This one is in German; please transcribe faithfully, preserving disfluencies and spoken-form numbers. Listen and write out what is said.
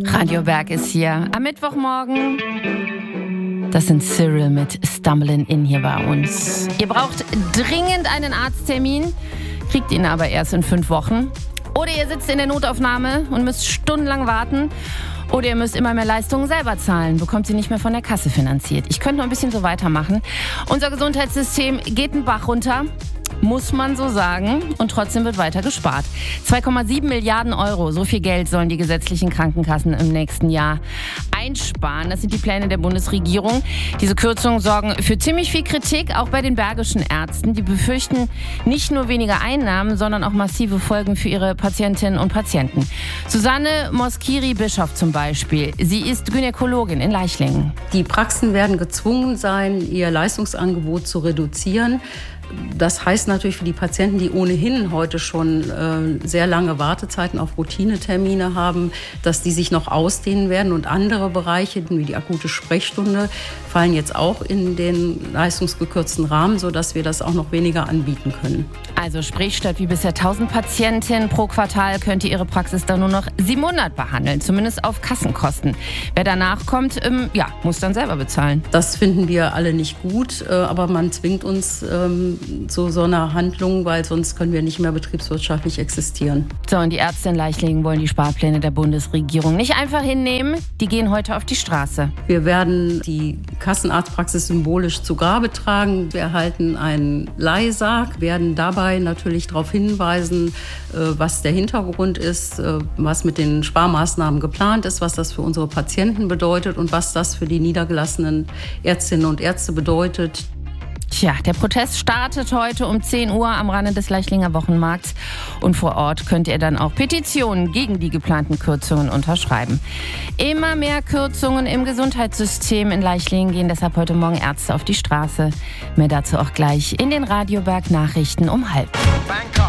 Radio Berg ist hier am Mittwochmorgen. Das sind Cyril mit Stumbling In hier bei uns. Ihr braucht dringend einen Arzttermin, kriegt ihn aber erst in fünf Wochen. Oder ihr sitzt in der Notaufnahme und müsst stundenlang warten. Oder ihr müsst immer mehr Leistungen selber zahlen, bekommt sie nicht mehr von der Kasse finanziert. Ich könnte noch ein bisschen so weitermachen. Unser Gesundheitssystem geht einen Bach runter. Muss man so sagen. Und trotzdem wird weiter gespart. zwei Komma sieben Milliarden Euro, so viel Geld sollen die gesetzlichen Krankenkassen im nächsten Jahr einsparen. Das sind die Pläne der Bundesregierung. Diese Kürzungen sorgen für ziemlich viel Kritik, auch bei den bergischen Ärzten. Die befürchten nicht nur weniger Einnahmen, sondern auch massive Folgen für ihre Patientinnen und Patienten. Susanne Moskiri-Bischoff zum Beispiel. Sie ist Gynäkologin in Leichlingen. Die Praxen werden gezwungen sein, ihr Leistungsangebot zu reduzieren. Das heißt natürlich für die Patienten, die ohnehin heute schon äh, sehr lange Wartezeiten auf Routinetermine haben, dass die sich noch ausdehnen werden. Und andere Bereiche, wie die akute Sprechstunde, fallen jetzt auch in den leistungsgekürzten Rahmen, sodass wir das auch noch weniger anbieten können. Also sprich, statt wie bisher tausend Patientinnen pro Quartal könnte Ihre Praxis dann nur noch siebenhundert behandeln, zumindest auf Kassenkosten. Wer danach kommt, ähm, ja, muss dann selber bezahlen. Das finden wir alle nicht gut, äh, aber man zwingt uns ähm, zu so einer Handlung, weil sonst können wir nicht mehr betriebswirtschaftlich existieren. So, und die Ärzte in Leichlingen wollen die Sparpläne der Bundesregierung nicht einfach hinnehmen. Die gehen heute auf die Straße. Wir werden die Kassenarztpraxis symbolisch zu Grabe tragen. Wir erhalten einen Leihsarg, werden dabei natürlich darauf hinweisen, was der Hintergrund ist, was mit den Sparmaßnahmen geplant ist, was das für unsere Patienten bedeutet und was das für die niedergelassenen Ärztinnen und Ärzte bedeutet. Tja, der Protest startet heute um zehn Uhr am Rande des Leichlinger Wochenmarkts. Und vor Ort könnt ihr dann auch Petitionen gegen die geplanten Kürzungen unterschreiben. Immer mehr Kürzungen im Gesundheitssystem in Leichlingen gehen deshalb heute Morgen Ärzte auf die Straße. Mehr dazu auch gleich in den Radio Berg Nachrichten um halb. Bangkok.